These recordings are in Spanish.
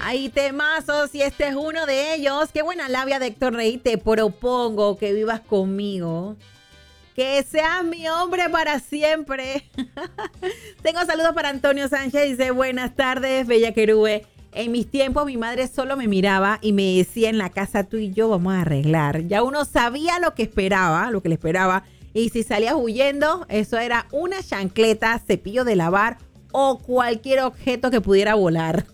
Hay temazos y este es uno de ellos. Qué buena labia de Héctor Rey. Te propongo que vivas conmigo. Que seas mi hombre para siempre. Tengo saludos para Antonio Sánchez. Dice, buenas tardes, Bella Querube. En mis tiempos mi madre solo me miraba y me decía en la casa, tú y yo vamos a arreglar. Ya uno sabía lo que esperaba, lo que le esperaba. Y si salías huyendo, eso era una chancleta, cepillo de lavar o cualquier objeto que pudiera volar.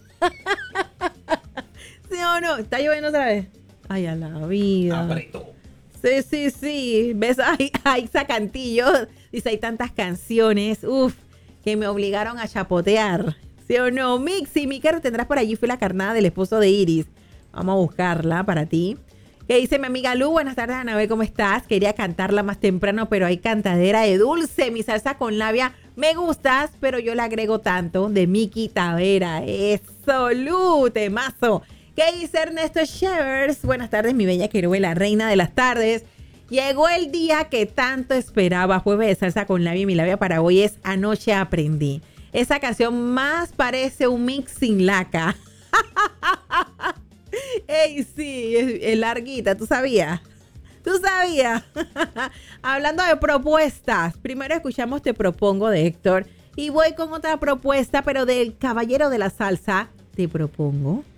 ¿Sí o no? ¿Está lloviendo otra vez? Ay, a la vida. Apretó. Sí. ¿Ves? Ay, Sacantillo. Dice, hay tantas canciones. Uf, que me obligaron a chapotear. ¿Sí o no? Mixi, mi carro tendrás por allí. Fue la carnada del esposo de Iris. Vamos a buscarla para ti. ¿Qué dice mi amiga Lu? Buenas tardes, Anabel, ¿cómo estás? Quería cantarla más temprano, pero hay cantadera de Dulce. Mi salsa con labia. Me gustas, pero yo le agrego tanto. De Miki Tavera. Eso, Lu, temazo. ¿Qué dice Ernesto Shevers? Buenas tardes, mi bella Querube, la reina de las tardes. Llegó el día que tanto esperaba. Jueves de salsa con labia. Mi labia para hoy es Anoche Aprendí. Esa canción más parece un mix sin laca. ¡Ey, sí! Es larguita, ¿tú sabías? ¿Tú sabías? Hablando de propuestas, primero escuchamos Te Propongo de Héctor y voy con otra propuesta, pero del caballero de la salsa, Te Propongo.